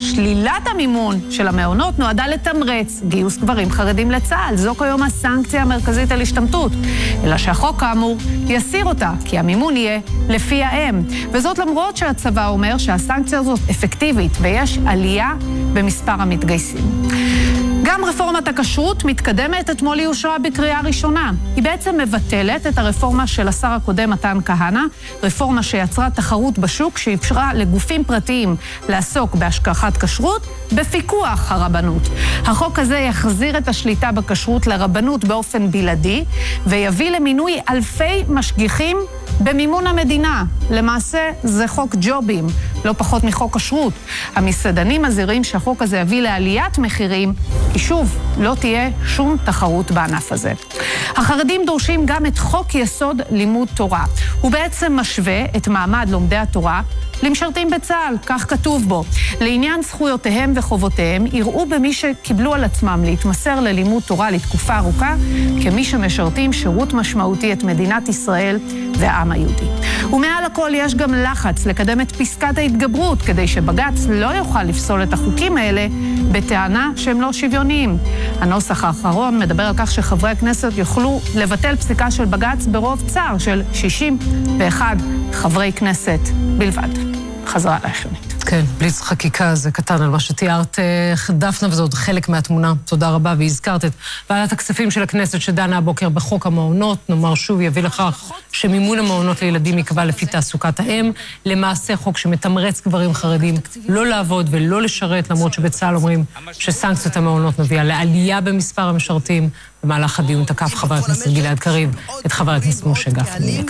שלילת המימון של המעונות נועדה לתמרץ גיוס גברים חרדים לצה"ל. זו כיום הסנקציה המרכזית על השתמטות. אלא שהחוק כאמור יסיר אותה, כי המימון יהיה לפי האם. וזאת למרות שהצבא אומר שהסנקציה הזאת אפקטיבית ויש עלייה במספר המתגייסים. גם רפורמת הכשרות מתקדמת, אתמול היא אושרה בקריאה ראשונה. היא בעצם מבטלת את הרפורמה של השר הקודם מתן כהנא, רפורמה שיצרה תחרות בשוק שאפשרה לגופים פרטיים לעסוק בהשגחת כשרות בפיקוח הרבנות. החוק הזה יחזיר את השליטה בכשרות לרבנות באופן בלעדי, ויביא למינוי אלפי משגיחים במימון המדינה. למעשה זה חוק ג'ובים, לא פחות מחוק כשרות. המסעדנים מזהירים שהחוק הזה יביא לעליית מחירים, כי שוב, לא תהיה שום תחרות בענף הזה. החרדים דורשים גם את חוק יסוד לימוד תורה. הוא בעצם משווה את מעמד לומדי התורה למשרתים בצה"ל, כך כתוב בו. לעניין זכויותיהם וחובותיהם, יראו במי שקיבלו על עצמם להתמסר ללימוד תורה לתקופה ארוכה, כמי שמשרתים שירות משמעותי את מדינת ישראל והעם היהודי. ומעל הכל יש גם לחץ לקדם את פסקת ההתגברות, כדי שבג"ץ לא יוכל לפסול את החוקים האלה בטענה שהם לא שוויוניים. הנוסח האחרון מדבר על כך שחברי הכנסת יוכלו לבטל פסיקה של בג"ץ ברוב צר של 61 חברי כנסת בלבד. חזרה לאחרונית. כן, בליץ חקיקה זה קטן על מה שתיארת, דפנה, וזה עוד חלק מהתמונה. תודה רבה, והזכרת את ועדת הכספים של הכנסת שדנה הבוקר בחוק המעונות. נאמר שוב, יביא לכך שמימון המעונות לילדים יקבע לפי תעסוקת האם. למעשה חוק שמתמרץ גברים חרדים לא לעבוד ולא לשרת, למרות שבצה"ל אומרים שסנקציות המעונות מביאה לעלייה במספר המשרתים. במהלך הדיון תקף חבר הכנסת גלעד קריב את חבר הכנסת משה גפני.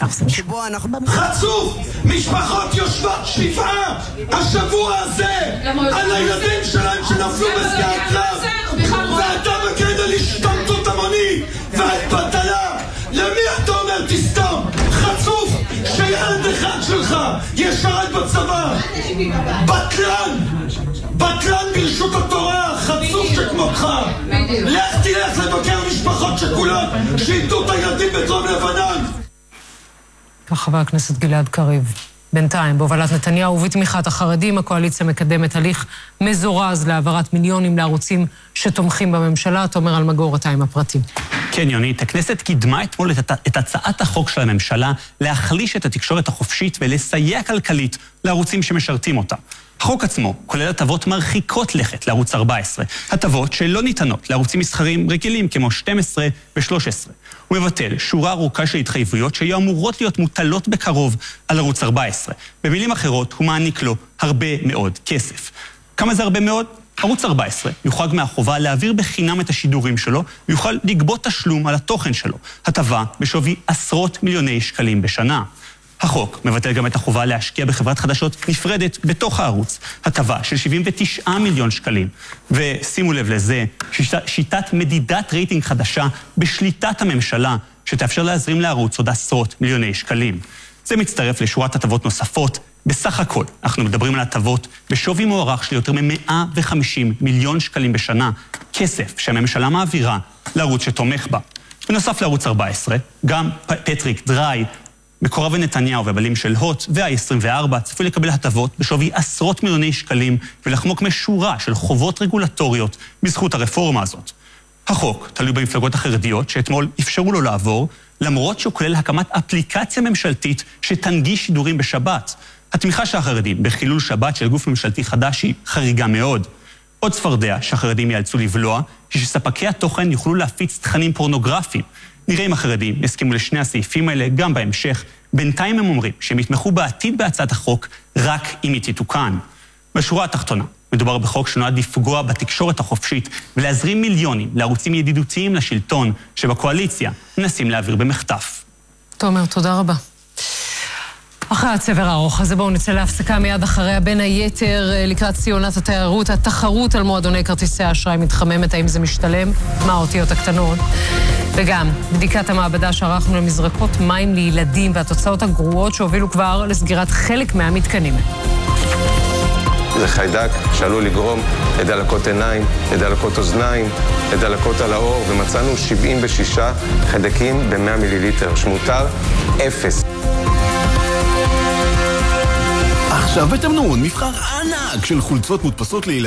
חצוף! משפחות יושבות שבעה השבוע הזה על הילדים שלהם שנפלו בשדה הקרב, ואתה מקריא על השתמטות המונית ואת בטלה. למי אתה אומר תסתום? חצוף! שילד אחד שלך ישרת בצבא, בטלן ברשות התורה, חצוף שכמותך. לך תלך לבקר משפחות שכולות שאיבדו את הילדים בדרום לבנון. כך חבר הכנסת גלעד קריב. בינתיים, בהובלת נתניהו ובתמיכת החרדים, הקואליציה מקדמת הליך מזורז להעברת מיליונים לערוצים שתומכים בממשלה. תומר אלמגור, אתה עם הפרטים. כן, יונית, הכנסת קידמה אתמול את הצעת החוק של הממשלה להחליש את התקשורת החופשית ולסייע כלכלית לערוצים שמשרתים אותה. החוק עצמו כולל הטבות מרחיקות לכת לערוץ 14, הטבות שלא ניתנות לערוצים מסחריים רגילים כמו 12 ו-13. הוא מבטל שורה ארוכה של התחייבויות שהיו אמורות להיות מוטלות בקרוב על ערוץ 14. במילים אחרות, הוא מעניק לו הרבה מאוד כסף. כמה זה הרבה מאוד? ערוץ 14 יוחרג מהחובה להעביר בחינם את השידורים שלו, ויוכל לגבות תשלום על התוכן שלו, הטבה בשווי עשרות מיליוני שקלים בשנה. החוק מבטל גם את החובה להשקיע בחברת חדשות נפרדת בתוך הערוץ, הטבה של 79 מיליון שקלים. ושימו לב לזה, שיטת מדידת רייטינג חדשה בשליטת הממשלה, שתאפשר להזרים לערוץ עוד עשרות מיליוני שקלים. זה מצטרף לשורת הטבות נוספות. בסך הכל, אנחנו מדברים על הטבות בשווי מוערך של יותר מ-150 מיליון שקלים בשנה, כסף שהממשלה מעבירה לערוץ שתומך בה. בנוסף לערוץ 14, גם פטריק דריי, מקורב נתניהו והבעלים של הוט וה-24 צפוי לקבל הטבות בשווי עשרות מיליוני שקלים ולחמוק משורה של חובות רגולטוריות בזכות הרפורמה הזאת. החוק תלוי במפלגות החרדיות שאתמול אפשרו לו לעבור, למרות שהוא כולל הקמת אפליקציה ממשלתית שתנגיש שידורים בשבת. התמיכה של החרדים בחילול שבת של גוף ממשלתי חדש היא חריגה מאוד. עוד צפרדע שהחרדים יאלצו לבלוע, היא שספקי התוכן יוכלו להפיץ תכנים פורנוגרפיים. נראה אם החרדים יסכימו לשני הסעיפים האלה גם בהמשך. בינתיים הם אומרים שהם יתמכו בעתיד בהצעת החוק רק אם היא תתוקן. בשורה התחתונה, מדובר בחוק שנועד לפגוע בתקשורת החופשית ולהזרים מיליונים לערוצים ידידותיים לשלטון שבקואליציה מנסים להעביר במחטף. תומר, תודה רבה. אחרי הצבר הארוך הזה בואו נצא להפסקה מיד אחריה. בין היתר לקראת ציונת התיירות, התחרות על מועדוני כרטיסי האשראי מתחממת, האם זה משתלם, מה האותיות הקטנות, וגם בדיקת המעבדה שערכנו למזרקות מים לילדים והתוצאות הגרועות שהובילו כבר לסגירת חלק מהמתקנים. זה חיידק שעלול לגרום לדלקות עיניים, לדלקות אוזניים, לדלקות על האור, ומצאנו 76 חיידקים ב-100 מיליליטר, שמותר 0. עכשיו בתמנון מבחר ענק של חולצות מודפסות לילדים.